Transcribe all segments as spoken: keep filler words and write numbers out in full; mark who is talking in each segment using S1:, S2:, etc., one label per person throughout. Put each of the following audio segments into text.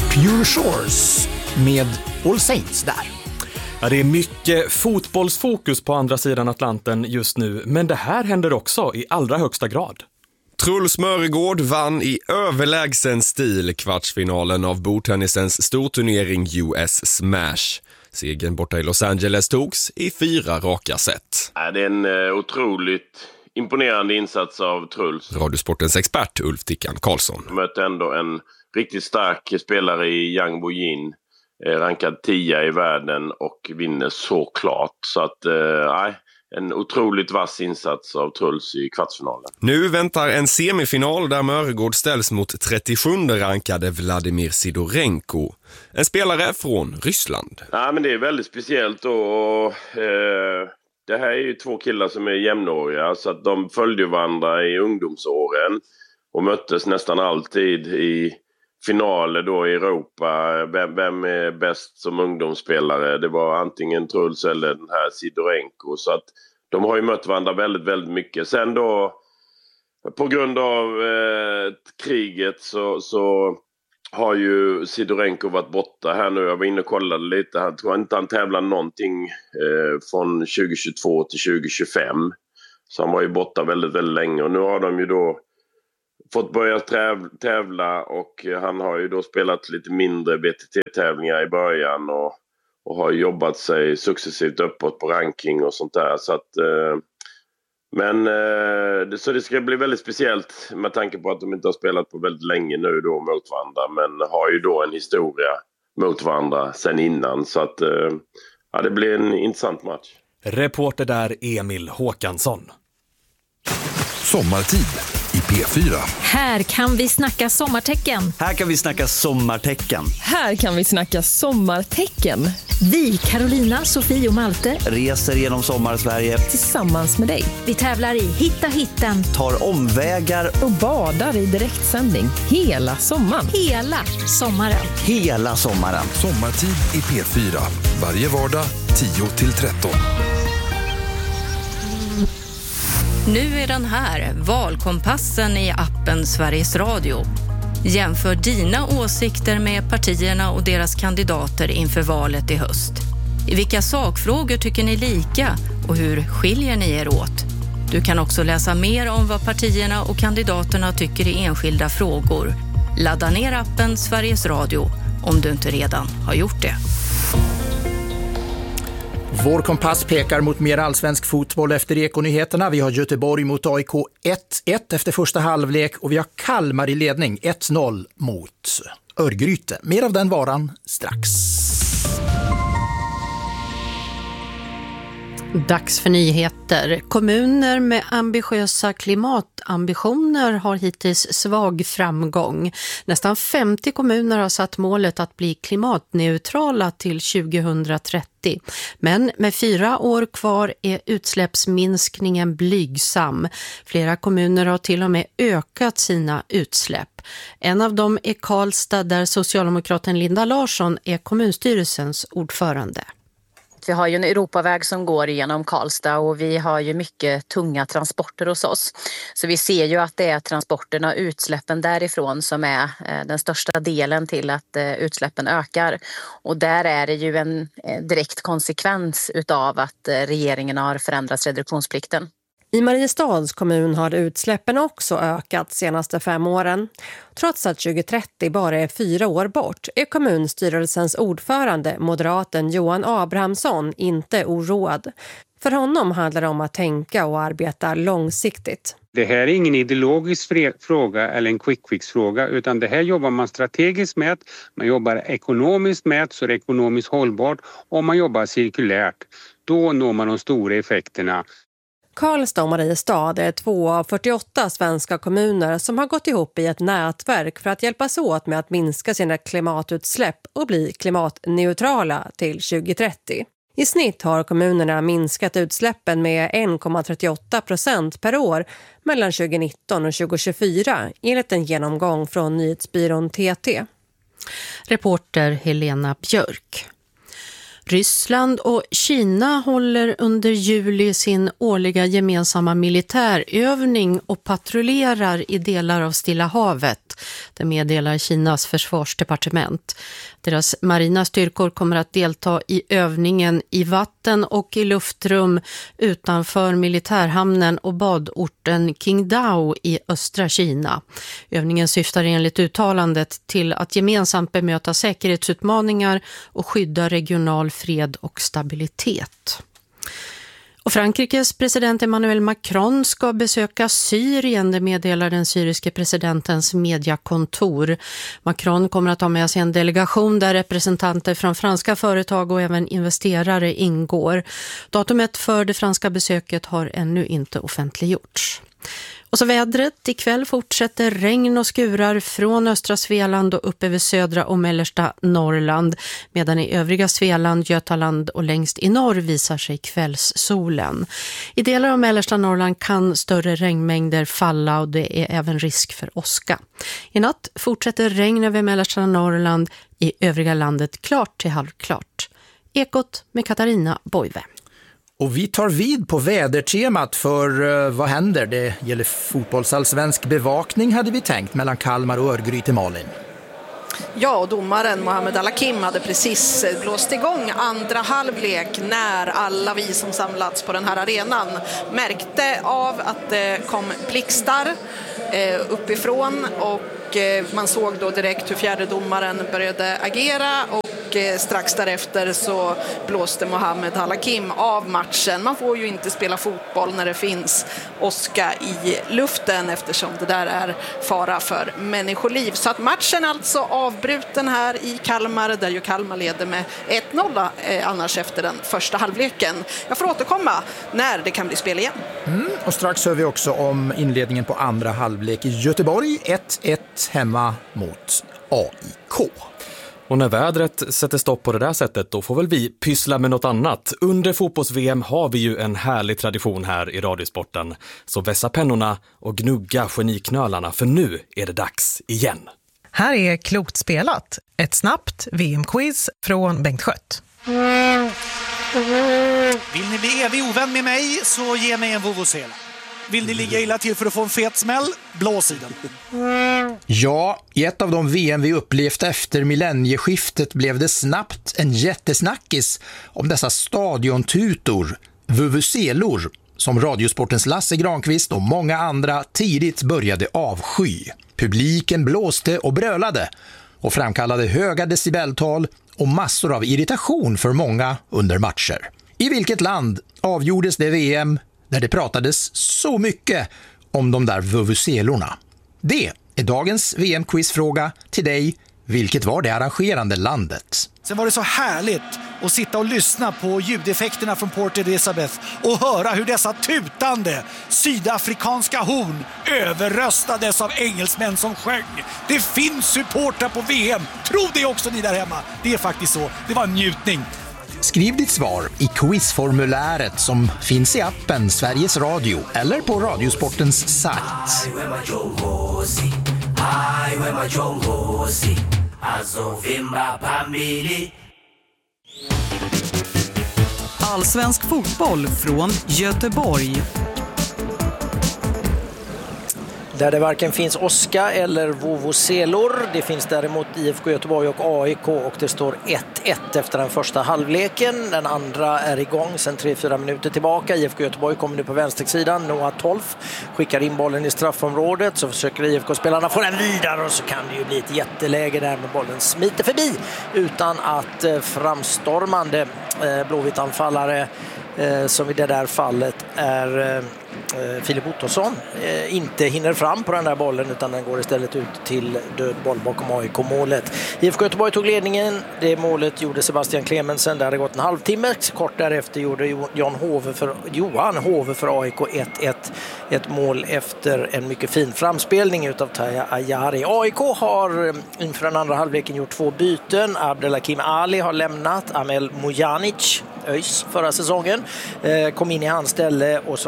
S1: Pure Shores med All Saints där.
S2: Ja, det är mycket fotbollsfokus på andra sidan Atlanten just nu, men det här händer också i allra högsta grad.
S3: Truls Mörgård vann i överlägsen stil kvartsfinalen av bordtennisens storturnering U S Smash. Segern borta i Los Angeles togs i fyra raka set.
S4: Det är en otroligt imponerande insats av Truls.
S3: Radiosportens expert Ulf Tickan Karlsson
S4: mötte ändå en riktigt stark spelare i Yang Bo-Jin, rankad tia i världen, och vinner så klart. Så att, nej, en otroligt vass insats av Truls i kvartsfinalen.
S3: Nu väntar en semifinal där Mörgård ställs mot trettiosjunde rankade Vladimir Sidorenko. En spelare från Ryssland.
S4: Ja, men det är väldigt speciellt och, eh, det här är ju två killar som är jämnåriga, så att de följde varandra i ungdomsåren och möttes nästan alltid i finaler då i Europa. Vem, vem är bäst som ungdomsspelare? Det var antingen Truls eller den här Sidorenko. Så att de har ju mött varandra väldigt, väldigt mycket. Sen då, på grund av eh, kriget så, så har ju Sidorenko varit borta här nu. Jag var inne och kollade lite. Jag tror inte han tävlar någonting eh, från tjugohundratjugotvå till tjugohundratjugofem. Så han var ju borta väldigt, väldigt länge. Och nu har de ju då fått börja tävla, och han har ju då spelat lite mindre B T T-tävlingar i början och, och har jobbat sig successivt uppåt på ranking och sånt där. Så att, eh, men eh, så det ska bli väldigt speciellt med tanke på att de inte har spelat på väldigt länge nu då mot varandra, men har ju då en historia mot varandra sen innan. Så att eh, ja, det blir en intressant match.
S2: Reporter där Emil Håkansson.
S5: Sommartid i P fyra.
S6: Här kan vi snacka sommartecken.
S7: Här kan vi snacka sommartecken.
S8: Här kan vi snacka sommartecken.
S6: Vi, Carolina, Sofie och Malte,
S7: reser genom sommar-Sverige
S8: tillsammans med dig.
S6: Vi tävlar i Hitta hitten,
S7: tar omvägar
S8: och badar i direktsändning hela sommaren.
S6: Hela sommaren.
S7: Hela sommaren.
S5: Sommartid i P fyra. Varje vardag tio till tretton.
S9: Nu är den här, valkompassen i appen Sveriges Radio. Jämför dina åsikter med partierna och deras kandidater inför valet i höst. I vilka sakfrågor tycker ni lika och hur skiljer ni er åt? Du kan också läsa mer om vad partierna och kandidaterna tycker i enskilda frågor. Ladda ner appen Sveriges Radio om du inte redan har gjort det.
S1: Vår kompass pekar mot mer allsvensk fotboll efter Ekonyheterna. Vi har Göteborg mot A I K ett ett efter första halvlek och vi har Kalmar i ledning ett noll mot Örgryte. Mer av den varan strax.
S10: Dags för nyheter. Kommuner med ambitiösa klimatambitioner har hittills svag framgång. Nästan femtio kommuner har satt målet att bli klimatneutrala till tjugohundratrettio. Men med fyra år kvar är utsläppsminskningen blygsam. Flera kommuner har till och med ökat sina utsläpp. En av dem är Karlstad, där socialdemokraten Linda Larsson är kommunstyrelsens ordförande.
S11: Vi har ju en Europaväg som går igenom Karlstad och vi har ju mycket tunga transporter hos oss. Så vi ser ju att det är transporterna och utsläppen därifrån som är den största delen till att utsläppen ökar. Och där är det ju en direkt konsekvens utav att regeringen har förändrat reduktionsplikten.
S8: I Mariestads kommun har utsläppen också ökat senaste fem åren. Trots att tjugohundratrettio bara är fyra år bort är kommunstyrelsens ordförande, moderaten Johan Abrahamsson, inte oroad. För honom handlar det om att tänka och arbeta långsiktigt.
S12: Det här är ingen ideologisk fråga eller en quick fix-fråga, utan det här jobbar man strategiskt med, man jobbar ekonomiskt med så det är ekonomiskt hållbart, och man jobbar cirkulärt. Då når man de stora effekterna.
S8: Karlstad och Mariestad är två av fyrtioåtta svenska kommuner som har gått ihop i ett nätverk för att hjälpas åt med att minska sina klimatutsläpp och bli klimatneutrala till tjugohundratrettio. I snitt har kommunerna minskat utsläppen med en komma trettioåtta procent per år mellan tjugonitton och tjugotjugofyra enligt en genomgång från nyhetsbyrån T T.
S10: Reporter Helena Björk. Ryssland och Kina håller under juli sin årliga gemensamma militärövning och patrullerar i delar av Stilla havet. Det meddelar Kinas försvarsdepartement. Deras marina styrkor kommer att delta i övningen i vatten och i luftrum utanför militärhamnen och badorten Qingdao i östra Kina. Övningen syftar enligt uttalandet till att gemensamt bemöta säkerhetsutmaningar och skydda regional fred och stabilitet. Och Frankrikes president Emmanuel Macron ska besöka Syrien, det meddelar den syriske presidentens mediakontor. Macron kommer att ha med sig en delegation där representanter från franska företag och även investerare ingår. Datumet för det franska besöket har ännu inte offentliggjorts. Och så vädret. Ikväll fortsätter regn och skurar från östra Svealand och upp över södra och mellersta Norrland. Medan i övriga Svealand, Götaland och längst i norr visar sig kvällssolen. I delar av mellersta Norrland kan större regnmängder falla och det är även risk för åska. I natt fortsätter regn över mellersta Norrland, i övriga landet klart till halvklart. Ekot med Katarina Boive.
S1: Och vi tar vid på vädertemat för uh, vad händer? Det gäller fotbollsallsvensk bevakning hade vi tänkt mellan Kalmar och Örgryte Malin.
S13: Ja, och domaren Mohamed Al-Hakim hade precis blåst igång andra halvlek när alla vi som samlats på den här arenan märkte av att det kom blixtar eh, uppifrån och eh, man såg då direkt hur fjärde domaren började agera och strax därefter så blåste Mohamed Al-Hakim av matchen. Man får ju inte spela fotboll när det finns åska i luften eftersom det där är fara för människoliv. Så att matchen alltså avbruten här i Kalmar där ju Kalmar leder med ett noll eh, annars efter den första halvleken. Jag får återkomma när det kan bli spel igen.
S1: Mm, och strax hör vi också om inledningen på andra halvlek i Göteborg. ett ett hemma mot A I K.
S2: Och när vädret sätter stopp på det där sättet, då får väl vi pyssla med något annat. Under fotbolls-V M har vi ju en härlig tradition här i Radiosporten. Så vässa pennorna och gnugga geniknölarna, för nu är det dags igen.
S14: Här är Klokt spelat, ett snabbt V M-quiz från Bengt Skött.
S15: Vill ni bli evig ovän med mig så ge mig en vuvuzela. Vill ni ligga illa till för att få en fet smäll? Blås i den.
S1: Ja, i ett av de V M vi upplevt efter millennieskiftet blev det snabbt en jättesnackis om dessa stadiontutor, vuvuzelor, som Radiosportens Lasse Granqvist och många andra tidigt började avsky. Publiken blåste och brölade och framkallade höga decibeltal och massor av irritation för många under matcher. I vilket land avgjordes det V M där det pratades så mycket om de där vuvuzelorna? Det är dagens V M-quizfråga till dig. Vilket var det arrangerande landet?
S15: Sen var det så härligt att sitta och lyssna på ljudeffekterna från Port Elizabeth och höra hur dessa tutande sydafrikanska horn överröstades av engelsmän som sjöng. Det finns supportrar på V M. Tro det också ni där hemma. Det är faktiskt så. Det var en njutning.
S1: Skriv ditt svar i quizformuläret som finns i appen Sveriges Radio eller på Radiosportens sajt.
S16: Allsvensk fotboll från Göteborg.
S17: Där det varken finns åska eller vuvuzelor. Det finns däremot I F K Göteborg och A I K och det står ett ett efter den första halvleken. Den andra är igång sedan tre fyra minuter tillbaka. I F K Göteborg kommer nu på vänstersidan. Noah Tolf skickar in bollen i straffområdet. Så försöker I F K-spelarna få den vidare och så kan det ju bli ett jätteläge där med bollen smiter förbi utan att eh, framstormande eh, blåvitt-anfallare eh, som i det där fallet är eh, Filip Ottosson eh, inte hinner fram på den där bollen utan den går istället ut till död boll bakom A I K-målet. I F K Göteborg tog ledningen. Det målet gjorde Sebastian Clemensen. Där hade gått en halvtimme. Kort därefter gjorde Johan Hove för, Johan Hove för A I K ett ett. Ett mål efter en mycket fin framspelning utav Taja Ayari. A I K har inför den andra halvleken gjort två byten. Abdelhakim Ali har lämnat. Amel Mujanic, ÖIS förra säsongen, eh, kom in i hans ställe och så har man plockat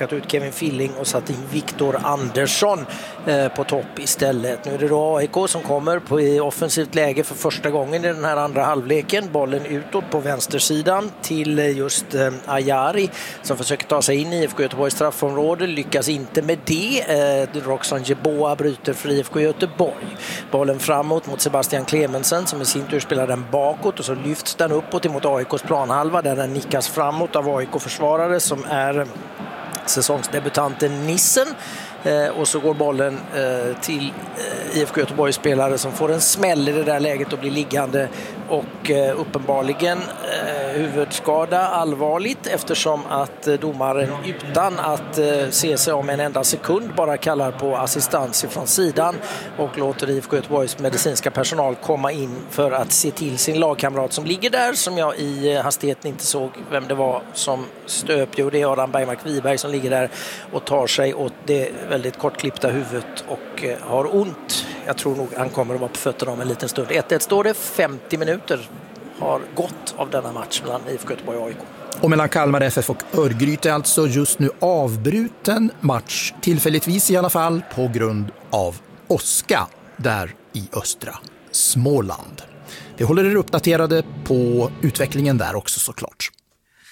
S17: plockat ut Kevin Filling och satt in Viktor Andersson på topp istället. Nu är det då A I K som kommer på i offensivt läge för första gången i den här andra halvleken. Bollen utåt på vänstersidan till just Ayari som försöker ta sig in i I F K Göteborgs straffområde. Lyckas inte med det. Roxan Jeboa bryter för I F K Göteborg. Bollen framåt mot Sebastian Clemensen som i sin tur spelar den bakåt och så lyfts den uppåt mot A I K:s planhalva där den nickas framåt av A I K-försvarare som är säsongsdebutanten Nissen. Eh, och så går bollen eh, till eh, I F K Göteborgs spelare som får en smäll i det där läget och blir liggande och eh, uppenbarligen eh, huvudskada allvarligt eftersom att eh, domaren utan att eh, se sig om en enda sekund bara kallar på assistans från sidan och låter I F K Göteborgs medicinska personal komma in för att se till sin lagkamrat som ligger där, som jag i eh, hastigheten inte såg vem det var som stöp. Jo, det är Adam Bergmark Wiberg som ligger där och tar sig åt det väldigt kortklippta huvudet och eh, har ont. Jag tror nog han kommer att vara på fötterna om en liten stund. ett ett står det, femtio minuter har gått av denna match mellan I F K Göteborg och A I K.
S1: Och mellan Kalmar F F och Örgryte är alltså just nu avbruten match, tillfälligtvis i alla fall, på grund av åska där i östra Småland. Vi håller er uppdaterade på utvecklingen där också såklart.